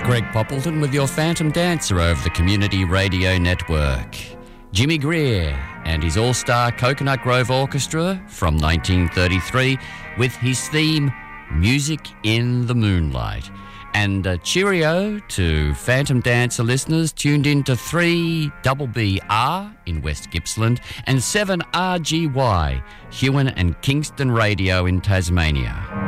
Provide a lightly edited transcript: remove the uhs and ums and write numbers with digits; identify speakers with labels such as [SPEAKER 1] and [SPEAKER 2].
[SPEAKER 1] Greg Poppleton with your Phantom Dancer over the Community Radio Network. Jimmy Greer and his all-star Coconut Grove Orchestra from 1933 with his theme, Music in the Moonlight. And cheerio to Phantom Dancer listeners tuned in to 3BBR in West Gippsland and 7RGY, Huon and Kingston Radio in Tasmania.